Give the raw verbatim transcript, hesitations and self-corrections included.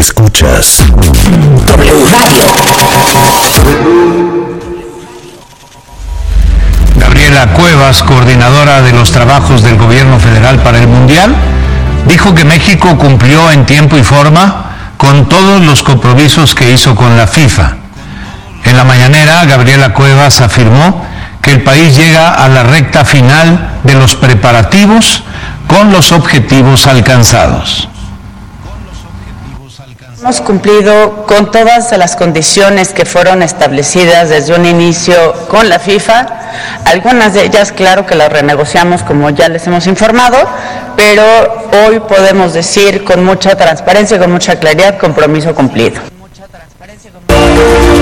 Escuchas W Radio. Gabriela Cuevas, coordinadora de los trabajos del Gobierno Federal para el Mundial, dijo que México cumplió en tiempo y forma con todos los compromisos que hizo con la FIFA. En la mañanera, Gabriela Cuevas afirmó que el país llega a la recta final de los preparativos con los objetivos alcanzados. Hemos cumplido con todas las condiciones que fueron establecidas desde un inicio con la FIFA. Algunas de ellas, claro que las renegociamos, como ya les hemos informado, pero hoy podemos decir con mucha transparencia y con mucha claridad, compromiso cumplido.